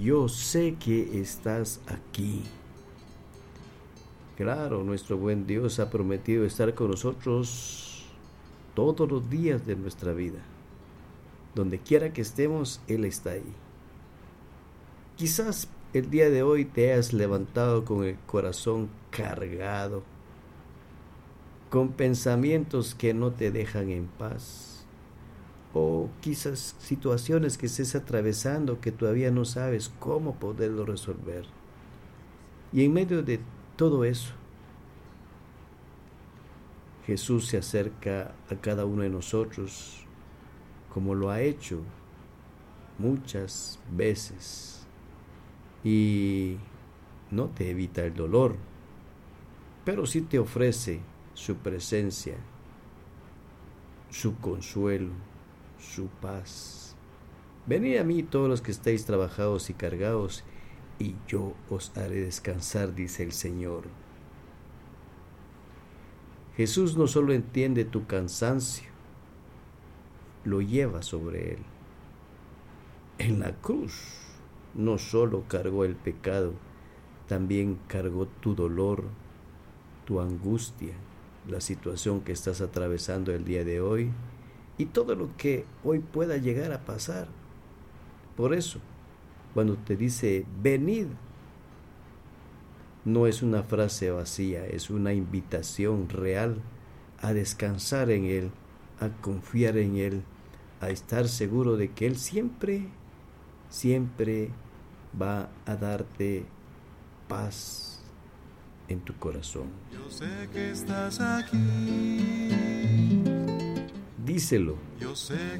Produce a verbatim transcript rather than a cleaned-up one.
yo sé que estás aquí. Claro, nuestro buen Dios ha prometido estar con nosotros todos los días de nuestra vida. Donde quiera que estemos, Él está ahí. Quizás el día de hoy te hayas levantado con el corazón cargado, con pensamientos que no te dejan en paz, o quizás situaciones que estés atravesando que todavía no sabes cómo poderlo resolver. Y en medio de todo eso, Jesús se acerca a cada uno de nosotros, como lo ha hecho muchas veces, y no te evita el dolor, pero sí te ofrece su presencia, su consuelo, su paz. Venid a mí todos los que estáis trabajados y cargados, y yo os haré descansar, dice el Señor. Jesús no solo entiende tu cansancio, lo lleva sobre Él. En la cruz no solo cargó el pecado, también cargó tu dolor, tu angustia, la situación que estás atravesando el día de hoy y todo lo que hoy pueda llegar a pasar. Por eso, cuando te dice venid, no es una frase vacía, es una invitación real a descansar en Él, a confiar en Él, a estar seguro de que Él siempre, siempre va a darte paz en tu corazón. Yo sé que estás aquí. Díselo. Yo sé